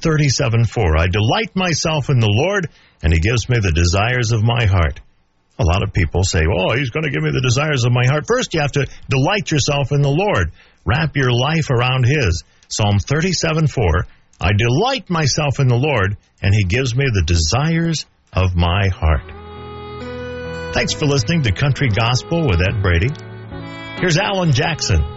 37:4. I delight myself in the Lord, and He gives me the desires of my heart. A lot of people say, oh, He's going to give me the desires of my heart. First, you have to delight yourself in the Lord. Wrap your life around His. Psalm 37:4. I delight myself in the Lord, and He gives me the desires of my heart. Thanks for listening to Country Gospel with Ed Brady. Here's Alan Jackson.